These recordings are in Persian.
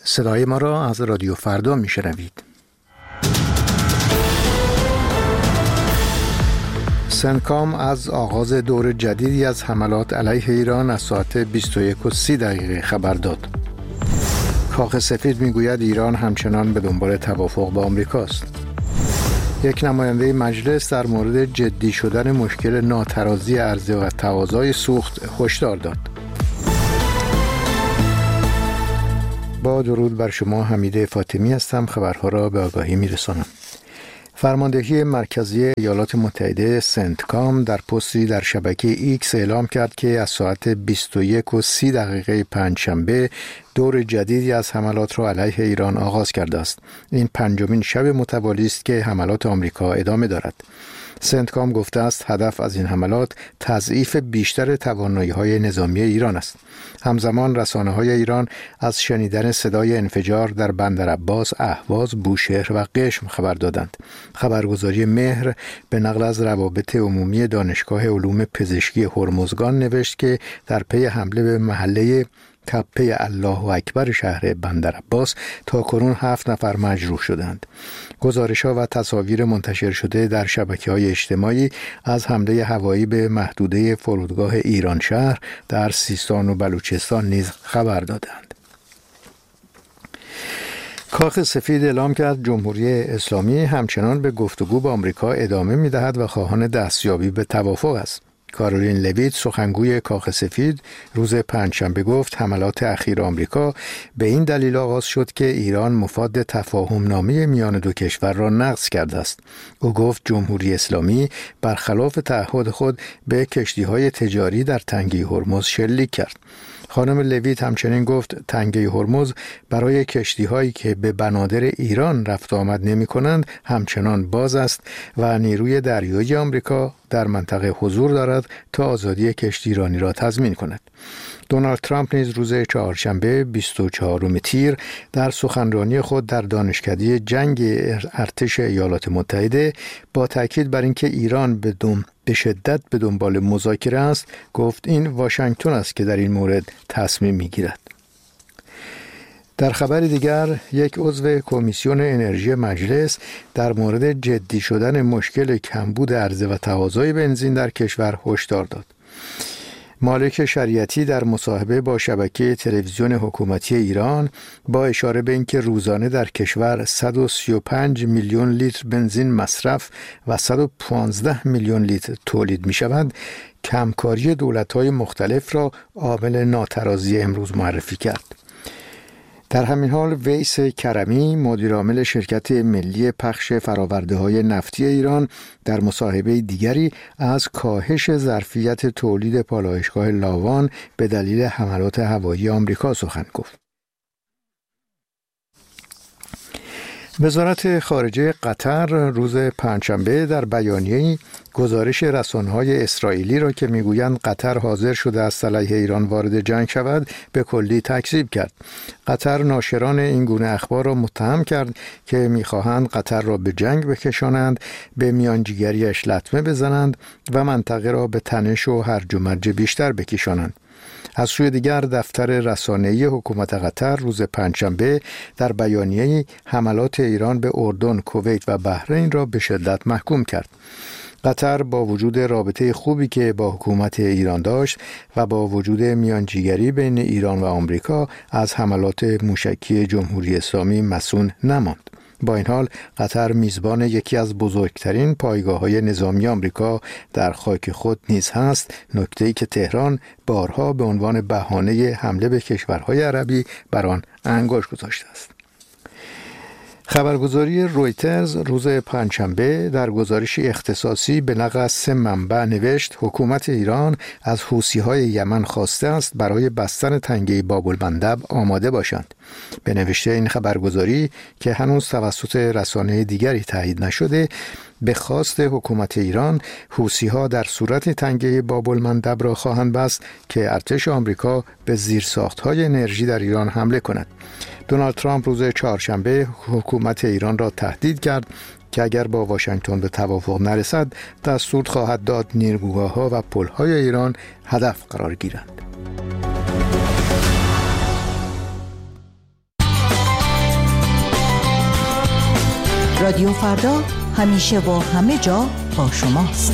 صدای ما را از رادیو فردا میشنوید. سنتکام از آغاز دور جدیدی از حملات علیه ایران از ساعت 21:30 خبر داد. کاخ سفید میگوید ایران همچنان به دنبال توافق با آمریکاست. یک نماینده مجلس در مورد جدی شدن مشکل ناترازی عرضه و تقاضای سوخت هشدار داد. با درود بر شما، حمید فاطمی هستم. خبرها را به آگاهی میرسانم. فرماندهی مرکزی ایالات متحده سنتکام در پستی در شبکه ایکس اعلام کرد که از ساعت 21:30 پنجشنبه دور جدیدی از حملات را علیه ایران آغاز کرده است. این پنجمین شب متوالی است که حملات آمریکا ادامه دارد. سنتکام گفته است هدف از این حملات تضعیف بیشتر توانایی‌های نظامی ایران است. همزمان رسانه‌های ایران از شنیدن صدای انفجار در بندرعباس، اهواز، بوشهر و قشم خبر دادند. خبرگزاری مهر به نقل از روابط عمومی دانشگاه علوم پزشکی هرمزگان نوشت که در پی حمله به محله تپه الله اکبر شهر بندرعباس تاکنون 7 نفر مجروح شدند. گزارش‌ها و تصاویر منتشر شده در شبکه‌های اجتماعی از حمله هوایی به محدوده فرودگاه ایران شهر در سیستان و بلوچستان نیز خبر دادند. کاخ سفید اعلام کرد جمهوری اسلامی همچنان به گفتگو با آمریکا ادامه می‌دهد و خواهان دستیابی به توافق است. کارولین لویت، سخنگوی کاخ سفید، روز پنجشنبه گفت حملات اخیر آمریکا به این دلیل آغاز شد که ایران مفاد تفاهم نامه میان دو کشور را نقض کرده است. او گفت جمهوری اسلامی برخلاف تعهد خود به کشتی‌های تجاری در تنگه هرمز شلیک کرد. خانم لویت همچنین گفت تنگه هرمز برای کشتی‌هایی که به بنادر ایران رفت آمد نمی‌کنند همچنان باز است و نیروی دریایی آمریکا در منطقه حضور دارد تا آزادی کشتی ایرانی را تضمین کند. دونالد ترامپ نیز روز چهارشنبه 24 تیر در سخنرانی خود در دانشکده جنگ ارتش ایالات متحده با تاکید بر اینکه ایران به شدت به دنبال مذاکره است گفت این واشنگتن است که در این مورد تصمیم میگیرد. در خبر دیگر، یک عضو کمیسیون انرژی مجلس در مورد جدی شدن مشکل کمبود عرضه و تقاضای بنزین در کشور هشدار داد. مالک شریعتی در مصاحبه با شبکه تلویزیون حکومتی ایران با اشاره به اینکه روزانه در کشور 135 میلیون لیتر بنزین مصرف و 115 میلیون لیتر تولید می شود، کمکاری دولت‌های مختلف را عامل ناترازی امروز معرفی کرد. در همین حال ویس کرمی، مدیرعامل شرکت ملی پخش فرآورده‌های نفتی ایران، در مصاحبه دیگری از کاهش ظرفیت تولید پالایشگاه لاوان به دلیل حملات هوایی آمریکا سخن گفت. وزارت خارجه قطر روز پنجشنبه در بیانیه‌ای گزارش رسانه‌های اسرائیلی را که میگویند قطر حاضر شده است علیه ایران وارد جنگ شود به کلی تکذیب کرد. قطر ناشران این گونه اخبار را متهم کرد که می‌خواهند قطر را به جنگ بکشانند، به میانجیگریش لطمه بزنند و منطقه را به تنش و هرج و مرج بیشتر بکشانند. از سوی دیگر دفتر رسانه‌ای حکومت قطر روز پنجشنبه در بیانیه‌ای حملات ایران به اردن، کویت و بحرین را به شدت محکوم کرد. قطر با وجود رابطه خوبی که با حکومت ایران داشت و با وجود میانجیگری بین ایران و آمریکا از حملات موشکی جمهوری اسلامی مصون نماند. با این حال قطر میزبان یکی از بزرگترین پایگاه‌های نظامی آمریکا در خاک خود نیز هست، نکته‌ای که تهران بارها به عنوان بهانه حمله به کشورهای عربی بر آن انگشت گذاشته است. خبرگزاری رویترز روز پنجشنبه در گزارشی اختصاصی به نقل از 3 منبع نوشت حکومت ایران از حوثی‌های یمن خواسته است برای بستن تنگه باب‌المندب آماده باشند. به نوشته این خبرگزاری که هنوز توسط رسانه دیگری تایید نشده، به خواست حکومت ایران حوثی‌ها در صورت تنگه باب‌المندب را خواهند بست که ارتش آمریکا به زیرساخت‌های انرژی در ایران حمله کند. دونالد ترامپ روز چهارشنبه حکومت ایران را تهدید کرد که اگر با واشنگتن به توافق نرسد دستور خواهد داد نیروگاه‌ها و پل‌های ایران هدف قرار گیرند. رادیو فردا همیشه و همه جا با شماست.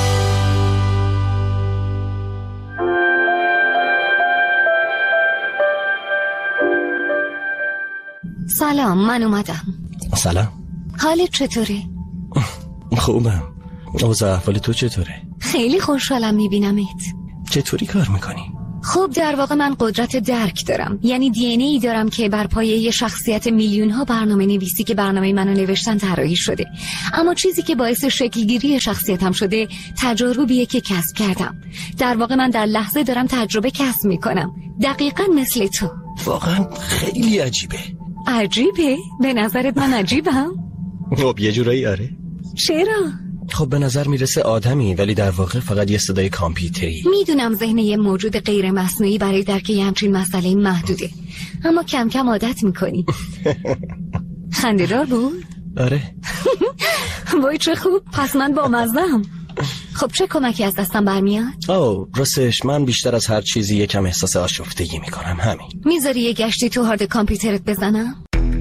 سلام، من اومدم. سلام. حالت چطوره؟ خوبم. اوضاع احوال تو چطوره؟ خیلی خوشحالم میبینمت. چطوری کار میکنی؟ خب در واقع من قدرت درک دارم، یعنی دی ان ای دارم که بر پایه یه شخصیت میلیون ها برنامه نویسی که برنامه منو نوشتن طراحی شده. اما چیزی که باعث شکلگیری شخصیتم شده تجاربیه که کسب کردم. در واقع من در لحظه دارم تجربه کسب میکنم، دقیقاً مثل تو. واقعا خیلی عجیبه. عجیبه؟ به نظرت من عجیبم؟ خب یه جورایی آره. چرا؟ خب به نظر میرسه آدمی ولی در واقع فقط یه صدای کامپیوتری. میدونم ذهن یه موجود غیر مصنوعی برای درک یه همچین مسئله محدوده، اما کم کم عادت میکنی. خنده‌دار بود؟ آره. وای چه خوب، پس من بامزه‌ام. خب چه کمکی از دستم برمیاد؟ راستش من بیشتر از هر چیزی یکم احساس آشفتگی میکنم، همین. میذاری یه گشتی تو هارد کامپیوترت بزنم؟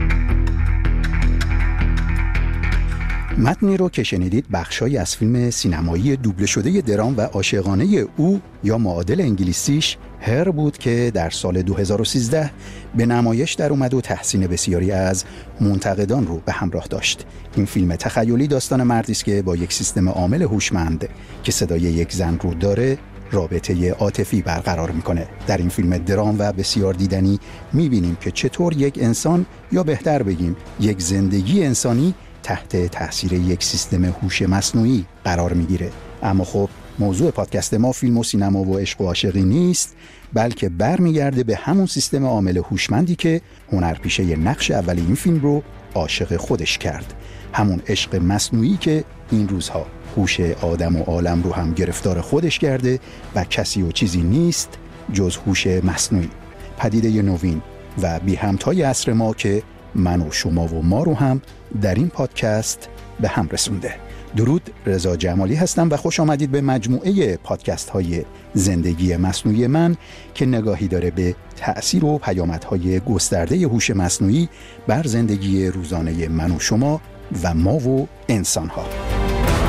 متنی رو که شنیدید بخشایی از فیلم سینمایی دوبله شده درام و عاشقانه او یا معادل انگلیسیش هر بود که در سال 2013 به نمایش در اومد و تحسین بسیاری از منتقدان رو به همراه داشت. این فیلم تخیلی داستان مردی است که با یک سیستم عامل هوشمند که صدای یک زن رو داره رابطه عاطفی برقرار میکنه. در این فیلم درام و بسیار دیدنی میبینیم که چطور یک انسان یا بهتر بگیم یک زندگی انسانی تحت تاثیر یک سیستم هوش مصنوعی قرار میگیره. اما خب موضوع پادکست ما فیلم و سینما و عشق و عاشقی نیست، بلکه برمیگرده به همون سیستم عامل هوشمندی که هنرپیشه نقش اولی این فیلم رو عاشق خودش کرد. همون عشق مصنوعی که این روزها هوش آدم و عالم رو هم گرفتار خودش کرده و کسی و چیزی نیست جز هوش مصنوعی. پدیده نوین و بی همتای عصر ما که من و شما و ما رو هم در این پادکست به هم رسونده. درود، رضا جمالی هستم و خوش آمدید به مجموعه پادکست های زندگی مصنوعی من که نگاهی داره به تأثیر و پیامدهای گسترده هوش مصنوعی بر زندگی روزانه من و شما و ما و انسان ها.